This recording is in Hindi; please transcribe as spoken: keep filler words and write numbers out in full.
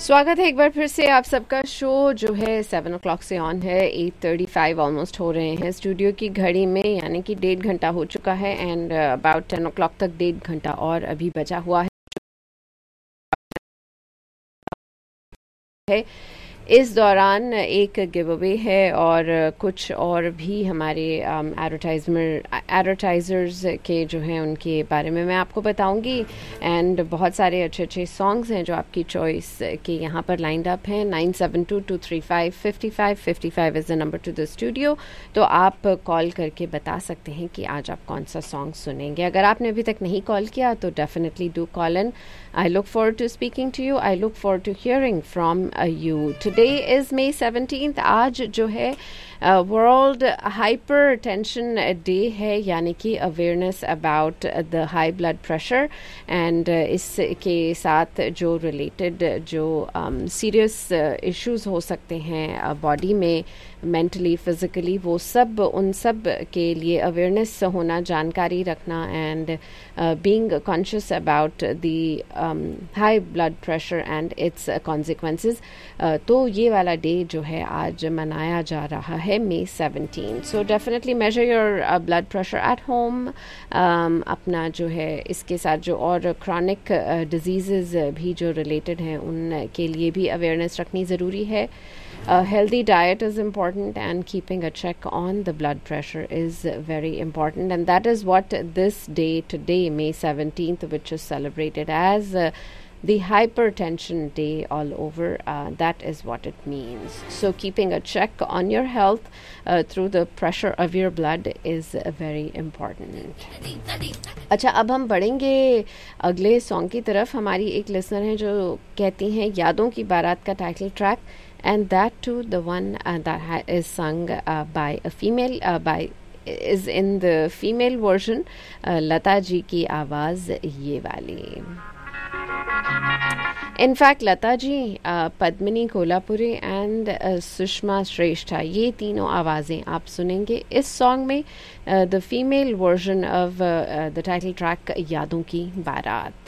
स्वागत है एक बार फिर से आप सबका। शो जो है सेवन ओ क्लॉक से ऑन है, एट थर्टी फाइव ऑलमोस्ट हो रहे हैं स्टूडियो की घड़ी में, यानी कि डेढ़ घंटा हो चुका है and about ten O clock तक डेढ़ घंटा और अभी बचा हुआ है। इस दौरान एक गिव अवे है और कुछ और भी हमारे एडवर्टाइजमेंट एडवर्टाइजर्स के जो हैं उनके बारे में मैं आपको बताऊंगी। एंड बहुत सारे अच्छे अच्छे सॉन्ग्स हैं जो आपकी चॉइस के यहाँ पर लाइंड अप हैं। Nine seven to to three five fifty five fifty five is the number two the studio. तो आप कॉल करके बता सकते हैं कि आज आप कौन सा सॉन्ग सुनेंगे। अगर आपने अभी तक नहीं कॉल किया तो definitely do call in. I look forward to speaking to you, I look forward to hearing from you. Today is may seventeenth. आज जो है वर्ल्ड हाइपर टेंशन डे है, यानी कि awareness about the high blood pressure and इसके साथ जो रिलेटेड जो सीरियस इश्यूज हो सकते हैं बॉडी में, मेंटली, फिज़िकली, वो सब उन सब के लिए अवेयरनेस होना, जानकारी रखना and being conscious about the high blood pressure and it's consequences. तो ये वाला डे जो है आज मनाया जा रहा है मे seventeen. So definitely major your blood pressure at home. अपना जो है इसके साथ जो और क्रॉनिक डिजीज़ भी जो रिलेटेड हैं उनके लिए भी अवेयरनेस रखनी ज़रूरी है। A healthy diet is important and keeping a check on the blood pressure is very important, and that is what this day today, May seventeenth, which is celebrated as uh, the hypertension day all over, uh, that is what it means. So keeping a check on your health uh, through the pressure of your blood is uh, very important. अच्छा, अब हम बढ़ेंगे अगले सॉन्ग की तरफ। हमारी एक लिसनर हैं जो कहती हैं यादों की बारात का title track, and that too the one uh, that ha- is sung uh, by a female uh, by is in the female version, uh, Lata ji की आवाज़ ये वाली। इनफैक्ट लता जी, पद्मिनी कोल्हापुरी एंड सुषमा श्रेष्ठा, ये तीनों आवाज़ें आप सुनेंगे इस सॉन्ग में, the female version of the title track यादों की बारात।